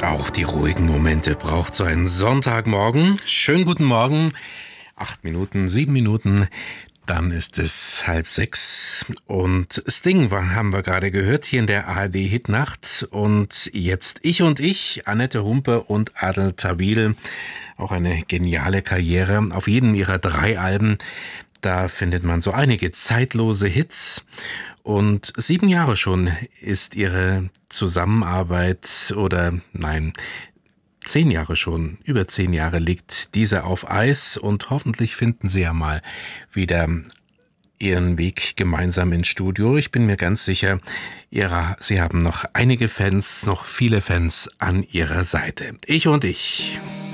Auch die ruhigen Momente braucht so ein Sonntagmorgen. Schönen guten Morgen. 8 Minuten, 7 Minuten, dann ist es 5:30. Und Sting haben wir gerade gehört hier in der ARD-Hitnacht. Und jetzt Ich und Ich, Annette Humpe und Adel Tawil. Auch eine geniale Karriere. Auf jedem ihrer 3 Alben, da findet man so einige zeitlose Hits. Und 7 Jahre schon ist ihre Zusammenarbeit, oder nein, 10 Jahre schon, über 10 Jahre liegt diese auf Eis, und hoffentlich finden sie ja mal wieder ihren Weg gemeinsam ins Studio. Ich bin mir ganz sicher, sie haben noch einige Fans, noch viele Fans an ihrer Seite. Ich und Ich.